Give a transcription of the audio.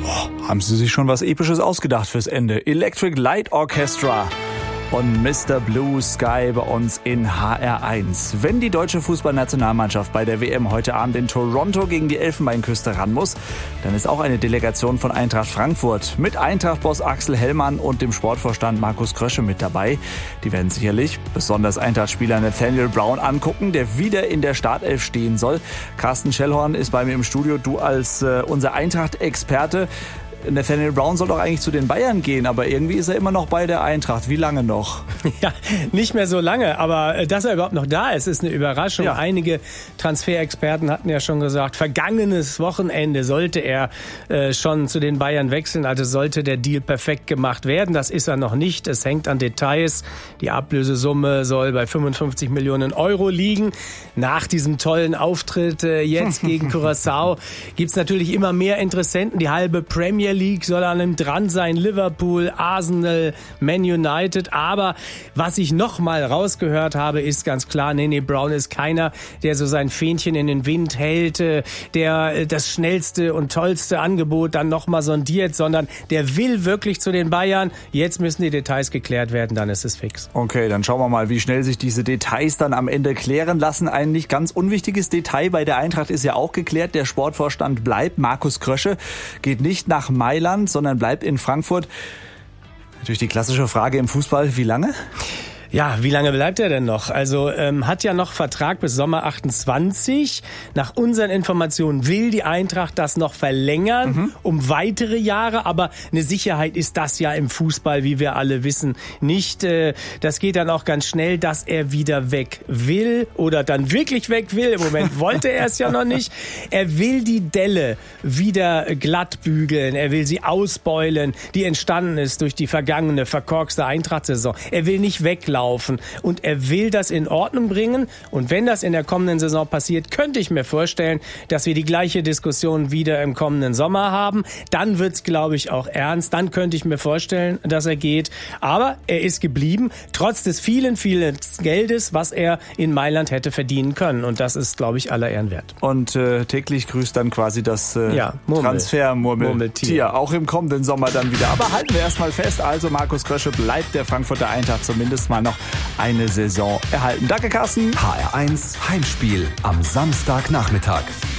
Haben Sie sich schon was Episches ausgedacht fürs Ende? Electric Light Orchestra und Mr. Blue Sky bei uns in HR1. Wenn die deutsche Fußballnationalmannschaft bei der WM heute Abend in Toronto gegen die Elfenbeinküste ran muss, dann ist auch eine Delegation von Eintracht Frankfurt mit Eintracht-Boss Axel Hellmann und dem Sportvorstand Markus Krösche mit dabei. Die werden sicherlich besonders Eintracht-Spieler Nathaniel Brown angucken, der wieder in der Startelf stehen soll. Carsten Schellhorn ist bei mir im Studio, du als unser Eintracht-Experte. Nathaniel Brown soll doch eigentlich zu den Bayern gehen, aber irgendwie ist er immer noch bei der Eintracht. Wie lange noch? Ja, nicht mehr so lange, aber dass er überhaupt noch da ist, ist eine Überraschung. Ja. Einige Transferexperten hatten ja schon gesagt, vergangenes Wochenende sollte er schon zu den Bayern wechseln, also sollte der Deal perfekt gemacht werden. Das ist er noch nicht, es hängt an Details. Die Ablösesumme soll bei 55 Millionen Euro liegen. Nach diesem tollen Auftritt jetzt gegen Curaçao gibt's natürlich immer mehr Interessenten. Die halbe Premier League soll an ihm dran sein, Liverpool, Arsenal, Man United. Aber was ich noch mal rausgehört habe, ist ganz klar, nee, Brown ist keiner, der so sein Fähnchen in den Wind hält, der das schnellste und tollste Angebot dann noch mal sondiert, sondern der will wirklich zu den Bayern. Jetzt müssen die Details geklärt werden, dann ist es fix. Okay, dann schauen wir mal, wie schnell sich diese Details dann am Ende klären lassen. Ein nicht ganz unwichtiges Detail bei der Eintracht ist ja auch geklärt. Der Sportvorstand bleibt. Markus Krösche geht nicht nach Mailand, sondern bleibt in Frankfurt. Natürlich die klassische Frage im Fußball, wie lange? Ja, wie lange bleibt er denn noch? Also hat ja noch Vertrag bis Sommer 28. Nach unseren Informationen will die Eintracht das noch verlängern um weitere Jahre. Aber eine Sicherheit ist das ja im Fußball, wie wir alle wissen, nicht. Das geht dann auch ganz schnell, dass er wieder weg will oder dann wirklich weg will. Im Moment wollte er es ja noch nicht. Er will die Delle wieder glatt bügeln. Er will sie ausbeulen, die entstanden ist durch die vergangene verkorkste Eintracht-Saison. Er will nicht weglaufen. Und er will das in Ordnung bringen. Und wenn das in der kommenden Saison passiert, könnte ich mir vorstellen, dass wir die gleiche Diskussion wieder im kommenden Sommer haben. Dann wird's, glaube ich, auch ernst. Dann könnte ich mir vorstellen, dass er geht. Aber er ist geblieben, trotz des vielen Geldes, was er in Mailand hätte verdienen können. Und das ist, glaube ich, aller Ehren wert. Und täglich grüßt dann quasi das Transfermurmeltier. Auch im kommenden Sommer dann wieder. Aber halten wir erstmal fest. Also Markus Krösche bleibt der Frankfurter Eintracht zumindest mal noch eine Saison erhalten. Danke, Carsten. HR1 Heimspiel am Samstagnachmittag.